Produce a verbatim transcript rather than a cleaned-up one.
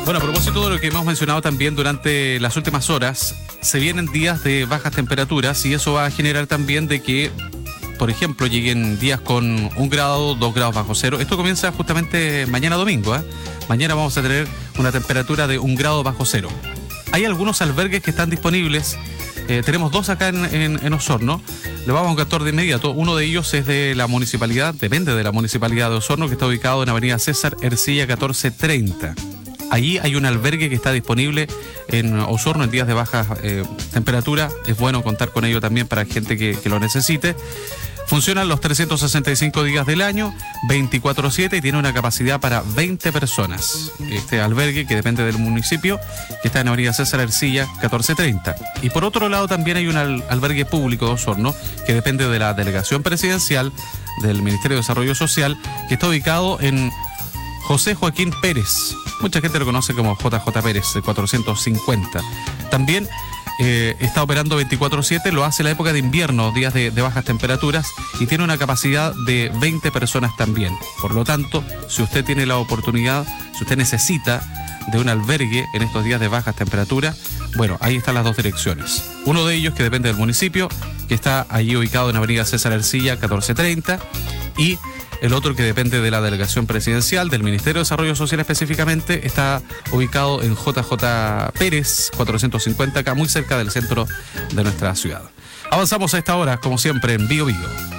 Bueno, a propósito de lo que hemos mencionado también durante las últimas horas, se vienen días de bajas temperaturas y eso va a generar también de que, por ejemplo, lleguen días con un grado, dos grados bajo cero. Esto comienza justamente mañana domingo, ¿eh? Mañana vamos a tener una temperatura de un grado bajo cero. Hay algunos albergues que están disponibles. Eh, tenemos dos acá en, en, en Osorno. Le vamos a contar de inmediato. Uno de ellos es de la municipalidad, depende de la municipalidad de Osorno, que está ubicado en Avenida César Ercilla catorce treinta. Allí hay un albergue que está disponible en Osorno en días de baja eh, temperatura. Es bueno contar con ello también para gente que, que lo necesite. Funcionan los trescientos sesenta y cinco días del año, veinticuatro siete, y tiene una capacidad para veinte personas. Este albergue, que depende del municipio, que está en Avenida César Ercilla catorce treinta. Y por otro lado también hay un al- albergue público de Osorno, que depende de la Delegación Presidencial del Ministerio de Desarrollo Social, que está ubicado en José Joaquín Pérez. Mucha gente lo conoce como J J Pérez, de cuatrocientos cincuenta. También eh, está operando veinticuatro siete, lo hace en la época de invierno, días de, de bajas temperaturas, y tiene una capacidad de veinte personas también. Por lo tanto, si usted tiene la oportunidad, si usted necesita de un albergue en estos días de bajas temperaturas, bueno, ahí están las dos direcciones. Uno de ellos, que depende del municipio, que está allí ubicado en Avenida César Ercilla catorce treinta, y el otro, que depende de la Delegación Presidencial del Ministerio de Desarrollo Social específicamente, está ubicado en J J Pérez cuatrocientos cincuenta, acá muy cerca del centro de nuestra ciudad. Avanzamos a esta hora, como siempre, en Bio Bio.